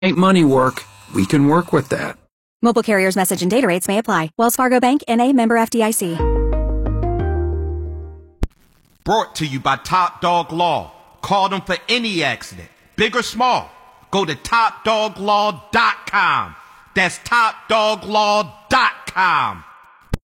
Make money work. We can work with that. Mobile carriers' message and data rates may apply. Wells Fargo Bank, N.A., member FDIC. Brought to you by Top Dog Law. Call them for any accident, big or small. Go to TopDogLaw.com. That's TopDogLaw.com.